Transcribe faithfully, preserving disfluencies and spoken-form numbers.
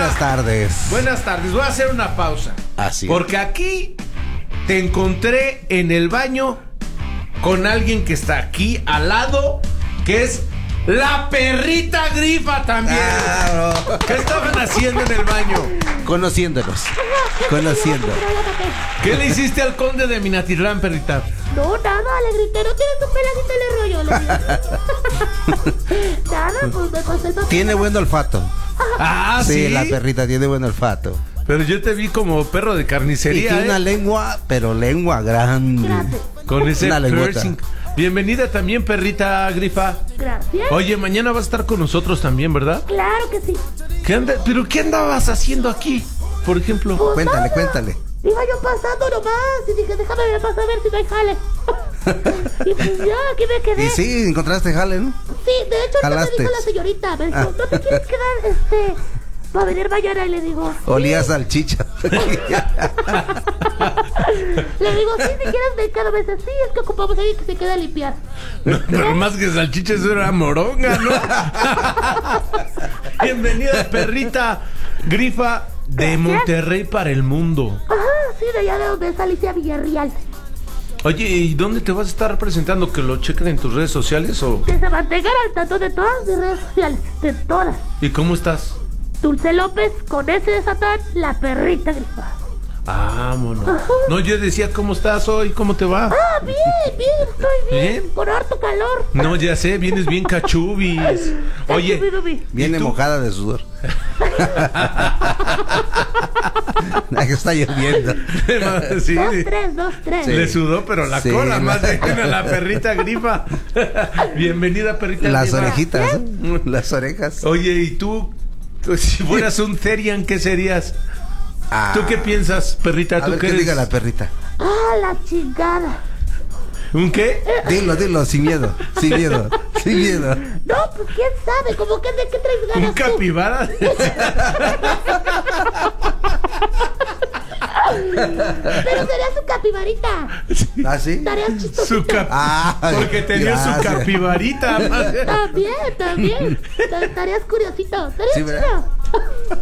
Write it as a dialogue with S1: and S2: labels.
S1: Buenas tardes.
S2: Buenas tardes, voy a hacer una pausa.
S1: Así es.
S2: Porque aquí te encontré en el baño con alguien que está aquí al lado, que es la perrita Grifa también.
S1: Claro.
S2: ¿Qué estaban haciendo en el baño?
S1: Conociéndonos. Conociendo.
S2: ¿Qué le hiciste al conde de Minatitlán, perrita?
S3: No, nada, le grité, no tienes tu pelagita de rollo, le dije. Nada, pues me pasé el papel.
S1: Tiene buen olfato.
S2: Ah,
S1: Sí,
S2: sí.
S1: la perrita tiene buen olfato.
S2: Pero yo te vi como perro de
S1: Y
S2: carnicería,
S1: tiene
S2: ¿eh?
S1: una lengua, pero lengua grande.
S3: Gracias.
S2: Con ese
S1: Una lengüeta.
S2: piercing. Bienvenida también, perrita Grifa.
S3: Gracias.
S2: Oye, mañana vas a estar con nosotros también, ¿verdad?
S3: Claro que sí.
S2: ¿Qué anda? ¿Pero qué andabas haciendo aquí, por ejemplo?
S3: Pues
S1: Cuéntale,
S3: nada.
S1: cuéntale.
S3: Iba yo pasando nomás y dije, déjame ver, pasar a ver si no hay jale. Y pues ya, aquí me quedé.
S1: Y sí, encontraste jale, ¿no?
S3: Sí, de hecho, ahorita me
S1: Jalaste.
S3: dijo la señorita, me dijo,
S1: Ah.
S3: ¿no te quieres quedar, este, para venir mañana? Y le digo, sí.
S1: Olía a salchicha.
S3: Le digo, sí, si quieres me quedo. Me dice, sí, es que ocupamos a alguien que se quede a limpiar.
S2: No, no, más que salchicha, eso era moronga, ¿no? Bienvenida, perrita Grifa de Monterrey para el mundo.
S3: Ajá, sí, de allá de donde es Alicia Villarreal.
S2: Oye, ¿y dónde te vas a estar presentando? ¿Que lo chequen en tus redes sociales o...?
S3: Que se mantengan al tanto de todas mis redes sociales, de todas.
S2: ¿Y cómo estás?
S3: Dulce López, con ese de Satán, la perrita Grifa.
S2: Vámonos. No, yo decía, ¿cómo estás hoy? ¿Cómo te va?
S3: Ah, bien, bien, estoy bien,
S2: ¿Bien?
S3: con harto calor.
S2: No, ya sé, vienes bien cachubis. Oye,
S3: Chubidubi.
S1: Viene
S2: ¿y tú?
S1: mojada de sudor. Que está lloviendo.
S2: sí,
S3: Dos, tres, dos, tres.
S1: Sí.
S2: le sudó, pero la
S1: Sí,
S2: cola
S1: la-
S2: más bien a la perrita Grifa. Bienvenida, perrita
S1: Las
S2: Grifa.
S1: orejitas, ¿eh? Las orejas.
S2: Oye, ¿y tú? Tú, si fueras un Therian, ¿qué serías?
S1: Ah.
S2: ¿Tú qué piensas, perrita?
S1: A
S2: ¿Tú
S1: ver
S2: qué
S1: qué
S2: eres?
S1: diga la perrita.
S3: Ah, la chingada.
S2: ¿Un qué?
S1: Dilo, dilo, sin miedo, sin miedo, sin miedo.
S3: No, pues quién sabe, como que de qué traes ganas
S2: ¿Un
S3: tú?
S2: capibara?
S3: Pero sería su capibarita.
S1: ¿Ah, sí?
S3: Estarías chistoso.
S2: Su cap...
S1: Ah,
S2: Porque tenía su
S1: gracias.
S2: capibarita.
S3: También, también. Estarías curiosito. Estarías
S1: Sí, ¿verdad?
S3: chido.